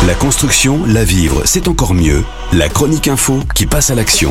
La construction, la vivre, c'est encore mieux. La chronique info qui passe à l'action.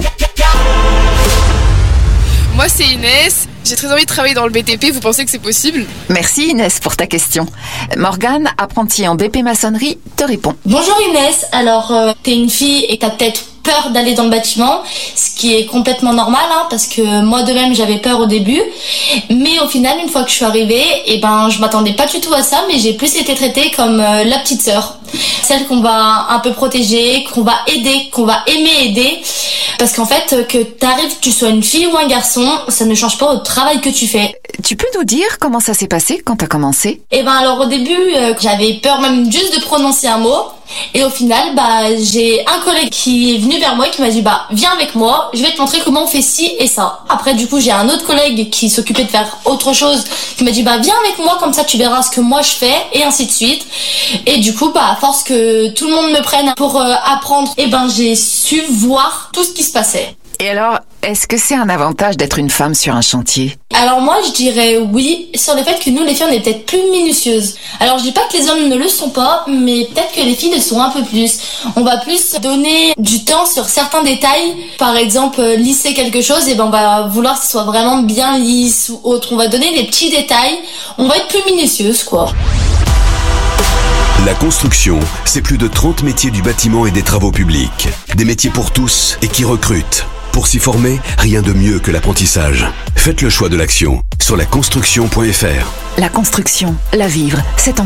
Moi c'est Inès, j'ai très envie de travailler dans le BTP, vous pensez que c'est possible ? Merci Inès pour ta question. Morgane, apprentie en BP maçonnerie, te répond. Bonjour Inès, alors t'es une fille et t'as peut-être peur d'aller dans le bâtiment, ce qui est complètement normal parce que moi de même j'avais peur au début, mais au final une fois que je suis arrivée, je m'attendais pas du tout à ça, mais j'ai plus été traitée comme la petite sœur, celle qu'on va un peu protéger, qu'on va aider, qu'on va aimer aider, parce qu'en fait que t'arrives, tu sois une fille ou un garçon, ça ne change pas au travail que tu fais. Tu peux nous dire comment ça s'est passé quand t'as commencé ? Alors au début j'avais peur même juste de prononcer un mot. Et au final, j'ai un collègue qui est venu vers moi et qui m'a dit viens avec moi, je vais te montrer comment on fait ci et ça. Après du coup, j'ai un autre collègue qui s'occupait de faire autre chose qui m'a dit viens avec moi, comme ça tu verras ce que moi je fais et ainsi de suite. Et du coup, à force que tout le monde me prenne pour apprendre, j'ai su voir tout ce qui se passait. Et alors, est-ce que c'est un avantage d'être une femme sur un chantier ? Alors moi je dirais oui, sur le fait que nous les filles on est peut-être plus minutieuses. Alors je dis pas que les hommes ne le sont pas, mais peut-être que les filles le sont un peu plus. On va plus donner du temps sur certains détails. Par exemple lisser quelque chose, on va vouloir que ce soit vraiment bien lisse ou autre. On va donner des petits détails, on va être plus minutieuse quoi. La construction, c'est plus de 30 métiers du bâtiment et des travaux publics. Des métiers pour tous et qui recrutent. Pour s'y former, rien de mieux que l'apprentissage. Faites le choix de l'action sur laconstruction.fr. La construction, la vivre, c'est encore